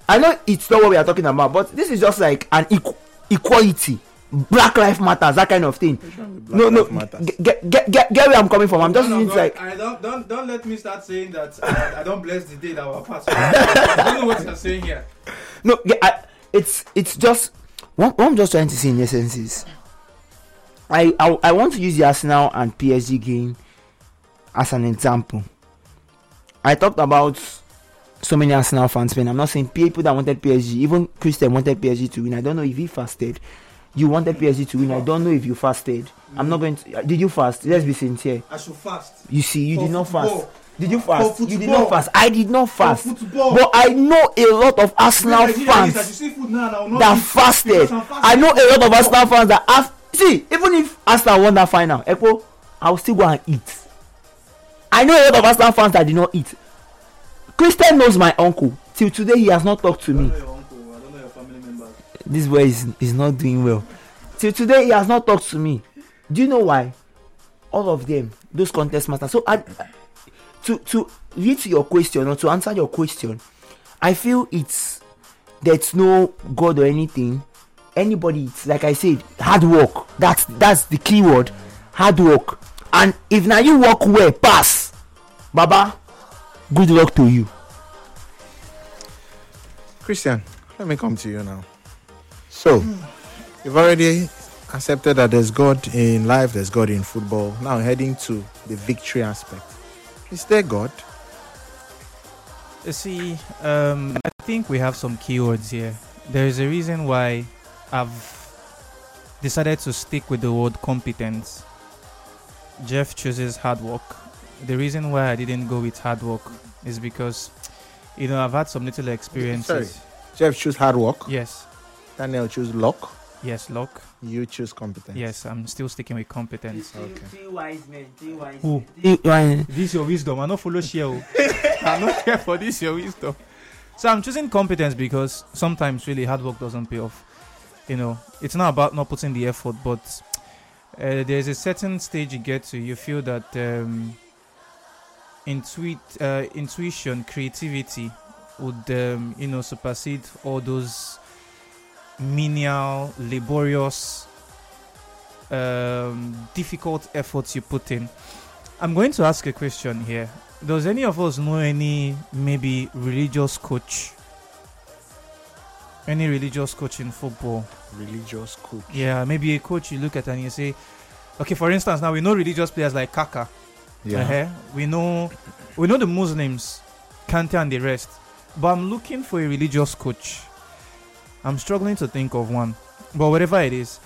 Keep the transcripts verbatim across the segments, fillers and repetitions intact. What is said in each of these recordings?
I know it's not what we are talking about, but this is just like an equ- equality. Black life matters, that kind of thing. No, no, get, get, get, get where I'm coming from. I'm just using like. I don't, don't, don't let me start saying that I, I don't bless the day that our past. I don't know what you're saying here. No, yeah, I, it's it's just what, what I'm just trying to say in essence is, I, I I want to use the Arsenal and P S G game as an example. I talked about so many Arsenal fans, man. I'm not saying people that wanted P S G, even Christian wanted P S G to win. I don't know if he fasted. You wanted P S G to win. I don't know if you fasted. Mm. I'm not going to. Did you fast? Let's be sincere. I should fast. You see, you For did not football. fast. Did you fast? For You did not fast. I did not fast. For football. But I know a lot of Arsenal fans that fasted. I know a lot of Arsenal fans that have. See, even if Arsenal won that final, Echo, I will still go and eat. I know a lot of Arsenal fans that did not eat. Christian knows my uncle. Till today, he has not talked to me. This boy is, is not doing well. Till today, he has not talked to me. Do you know why? All of them, those contest masters. So, I, to to read to your question or to answer your question, I feel it's there's no God or anything. Anybody, it's like I said, hard work. That's that's the key word, hard work. And if now you work well, pass, Baba, good luck to you. Christian, let me come to you now. So, you've already accepted that there's God in life, there's God in football. Now heading to the victory aspect. Is there God? You see, um, I think we have some keywords here. There is a reason why I've decided to stick with the word competence. Jeff chooses hard work. The reason why I didn't go with hard work is because, you know, I've had some little experiences. Sorry. Jeff choose hard work. Yes. Daniel choose luck. Yes, luck. You choose competence. Yes, I'm still sticking with competence. Three, Okay. three wise men. Three wise Who? men. This is your wisdom. I not follow share. I'm not here for this your wisdom. So I'm choosing competence because sometimes really hard work doesn't pay off. You know, it's not about not putting the effort, but uh, there's a certain stage you get to. You feel that um, intuit, uh, intuition, creativity would um, you know supersede all those menial, laborious, um, difficult efforts you put in. I'm going to ask a question here. Does any of us know any maybe religious coach? Any religious coach in football? Religious coach. Yeah, maybe a coach you look at and you say, okay, for instance, now we know religious players like Kaka. Yeah. Uh-huh. We know, we know the Muslims, Kante and the rest. But I'm looking for a religious coach. I'm struggling to think of one, but whatever it is,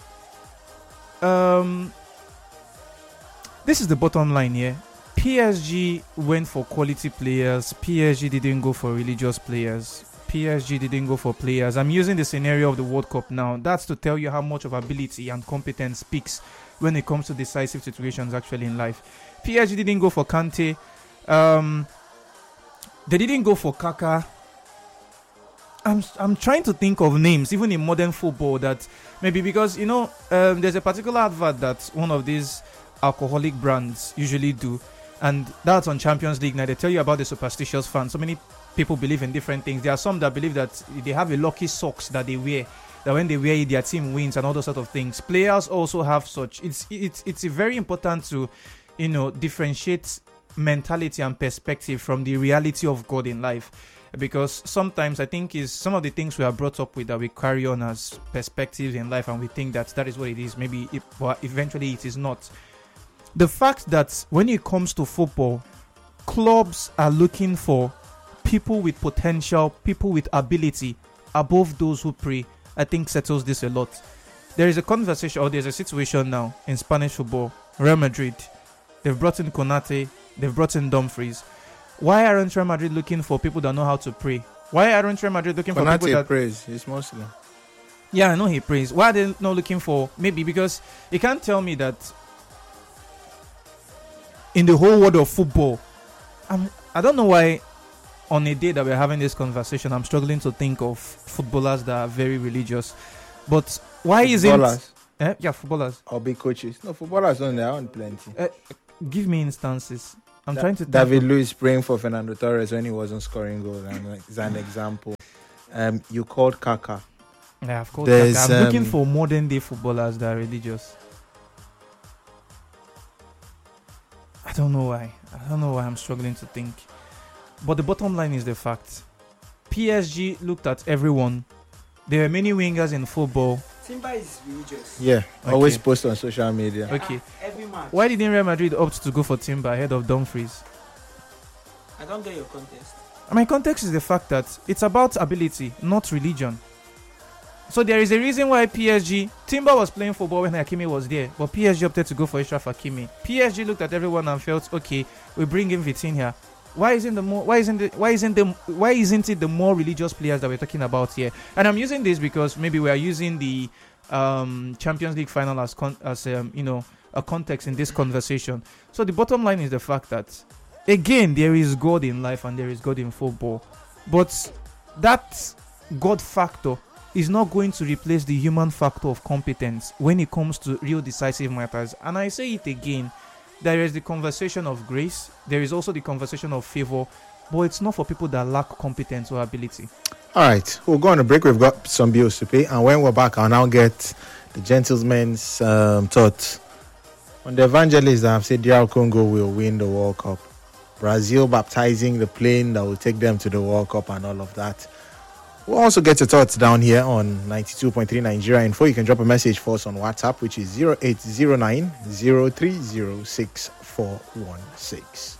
um, this is the bottom line here. P S G went for quality players. P S G didn't go for religious players. P S G didn't go for players. I'm using the scenario of the World Cup now. That's to tell you how much of ability and competence speaks when it comes to decisive situations actually in life. P S G didn't go for Kante. Um, they didn't go for Kaka. I'm I'm trying to think of names, even in modern football, that maybe because, you know, um, there's a particular advert that one of these alcoholic brands usually do, and that's on Champions League. Now they tell you about the superstitious fans. So many people believe in different things. There are some that believe that they have a lucky socks that they wear, that when they wear it, their team wins and all those sort of things. Players also have such. It's it's it's very important to, you know, differentiate mentality and perspective from the reality of God in life. Because sometimes I think is some of the things we are brought up with that we carry on as perspectives in life, and we think that that is what it is. Maybe it, but eventually it is not. The fact that when it comes to football, clubs are looking for people with potential, people with ability above those who pray, I think settles this a lot. There is a conversation, or there's a situation now in Spanish football. Real Madrid, they've brought in Konate, they've brought in Dumfries. Why aren't Real Madrid looking for people that know how to pray? Why aren't Real Madrid looking Konate for people that prays? He's Muslim. Yeah, I know he prays. Why are they not looking for, maybe because you can't tell me that in the whole world of football, I'm, I don't know why on a day that we're having this conversation, I'm struggling to think of footballers that are very religious. But why isn't... Footballers? Eh? Yeah, footballers. Or big coaches? No, footballers on their own plenty. Uh, give me instances. I'm Da- trying to think David of- Luiz praying for Fernando Torres when he wasn't scoring goals, and like, is an example. Um, you called Kaka. Yeah, of course. There's, I'm looking um, for modern day footballers that are religious. I don't know why. I don't know why I'm struggling to think. But the bottom line is the fact. P S G looked at everyone. There are many wingers in football. Timber is religious. Yeah, Okay. always post on social media. Okay. Every match. Why didn't Real Madrid opt to go for Timber ahead of Dumfries? I don't get your context. My context is the fact that it's about ability, not religion. So there is a reason why P S G, Timber was playing football when Hakimi was there, but P S G opted to go for Achraf Hakimi. P S G looked at everyone and felt, okay, we bring in Vitinha. Why isn't the more? Why isn't the? Why isn't the? Why isn't it the more religious players that we're talking about here? And I'm using this because maybe we are using the um, Champions League final as con- as um, you know a context in this conversation. So the bottom line is the fact that again there is God in life and there is God in football, but that God factor is not going to replace the human factor of competence when it comes to real decisive matters. And I say it again. There is the conversation of grace. There is also the conversation of favor. But it's not for people that lack competence or ability. All right, we'll go on a break. We've got some bills to pay. And when we're back, I'll now get the gentleman's um, thoughts on the evangelists that have said D R Congo will win the World Cup. Brazil baptizing the plane that will take them to the World Cup and all of that. We'll also get your thoughts down here on ninety-two point three Nigeria Info. You can drop a message for us on WhatsApp, which is zero eight zero nine zero three zero six four one six.